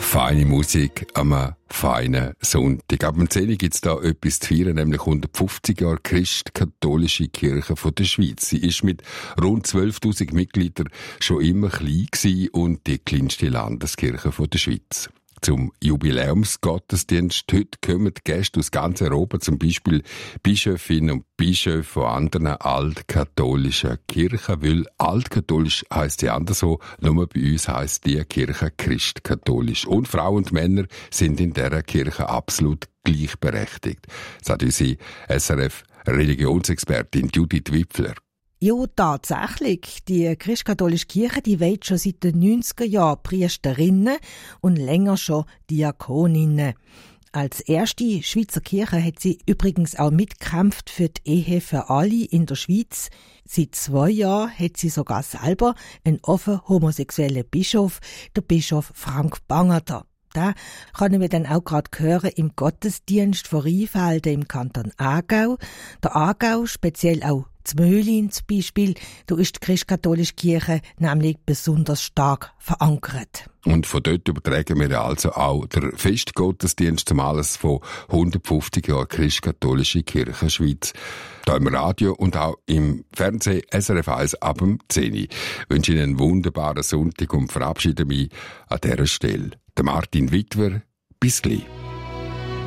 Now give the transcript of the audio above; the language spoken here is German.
Feine Musik am feinen Sonntag. Ab dem 10 gibt es da etwas zu feiern, nämlich 150 Jahre Christkatholische Kirche von der Schweiz. Sie ist mit rund 12'000 Mitgliedern schon immer klein gewesen und die kleinste Landeskirche von der Schweiz. Zum Jubiläumsgottesdienst heute kommen Gäste aus ganz Europa, zum Beispiel Bischöfinnen und Bischöfe von anderen altkatholischen Kirchen, weil altkatholisch heisst ja anders so, nur bei uns heisst die Kirche christkatholisch. Und Frauen und Männer sind in dieser Kirche absolut gleichberechtigt, sagt unsere SRF-Religionsexpertin Judith Wipfler. Ja, tatsächlich. Die christkatholische Kirche, die wählt schon seit den 90er Jahren Priesterinnen und länger schon Diakoninnen. Als erste Schweizer Kirche hat sie übrigens auch mitgekämpft für die Ehe für alle in der Schweiz. Seit 2 Jahren hat sie sogar selber einen offen homosexuellen Bischof, der Bischof Frank Bangerter. Da können wir dann auch gerade hören im Gottesdienst von Rheinfelden im Kanton Aargau. Der Aargau, speziell auch Zmöhlin zum Beispiel, da ist die christkatholische Kirche nämlich besonders stark verankert. Und von dort übertragen wir also auch den Festgottesdienst zum Anlass von 150 Jahren christkatholische Kirche Schweiz. Hier im Radio und auch im Fernsehen SRF 1 ab dem 10. Ich wünsche Ihnen einen wunderbaren Sonntag und verabschiede mich an dieser Stelle. Der Martin Witwer, bis gleich.